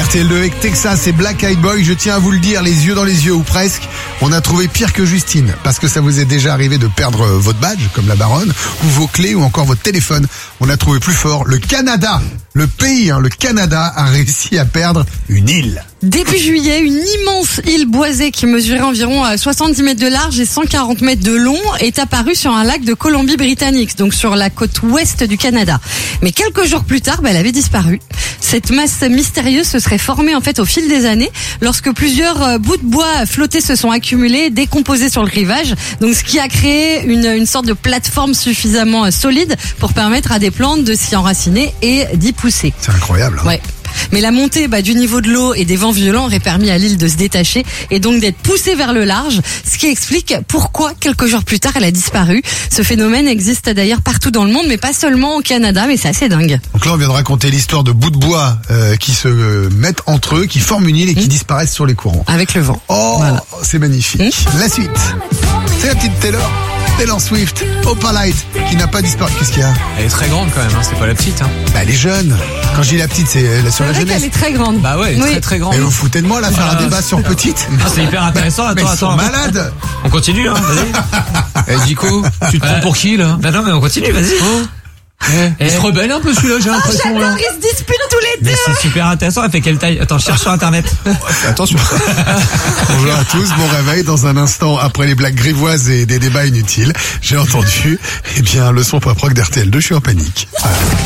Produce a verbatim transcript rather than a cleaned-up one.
R T L deux avec Texas et Black Eyed Boy. Je tiens à vous le dire, les yeux dans les yeux ou presque, on a trouvé pire que Justine. Parce que ça vous est déjà arrivé de perdre votre badge, comme la baronne, ou vos clés, ou encore votre téléphone. On a trouvé plus fort. Le Canada, le pays, hein, le Canada a réussi à perdre une île. Début juillet, une immense île boisée qui mesurait environ soixante-dix mètres de large et cent quarante mètres de long est apparue sur un lac de Colombie-Britannique, donc sur la côte ouest du Canada. Mais quelques jours plus tard, bah, elle avait disparu. Cette masse mystérieuse se serait formée en fait au fil des années lorsque plusieurs bouts de bois flottés se sont accumulés, décomposés sur le rivage. Donc ce qui a créé une, une sorte de plateforme suffisamment solide pour permettre à des plantes de s'y enraciner et d'y pousser. C'est incroyable. Hein. Ouais. Mais la montée bah, du niveau de l'eau et des vents violents aurait permis à l'île de se détacher et donc d'être poussée vers le large, ce qui explique pourquoi quelques jours plus tard elle a disparu. Ce phénomène existe d'ailleurs partout dans le monde, mais pas seulement au Canada, mais c'est assez dingue. Donc là on vient de raconter l'histoire de bouts de bois euh, qui se euh, mettent entre eux, qui forment une île et qui mmh. disparaissent sur les courants. Avec le vent. Oh, voilà. C'est magnifique. Mmh. La suite, c'est la petite Taylor. Taylor Swift, Opalite, qui n'a pas disparu. Qu'est-ce qu'il y a? Elle est très grande quand même, hein. C'est pas la petite. Hein. Bah elle est jeune. Quand je dis la petite, c'est euh, sur la jeunesse. Elle est très grande. Bah ouais, elle est oui. très très grande. Mais vous foutez de moi là, faire ah, un débat sur petite. Ah, c'est hyper intéressant. Bah, attends, mais attends. Ils sont malades. On continue, hein. Vas-y. Eh, Dico, tu te prends pour qui là? Bah non, mais on continue. Vas-y. Oh. Eh, il se rebelle un peu celui-là, j'ai l'impression. Oh, j'adore, ils se disputent tous les deux. Mais c'est super intéressant. Elle fait quelle taille? Attends, je cherche sur internet. Attention. Bonjour à tous, bon réveil dans un instant après les blagues grivoises et des débats inutiles. J'ai entendu, eh bien, le son pop rock d'R T L deux, je suis en panique. Voilà.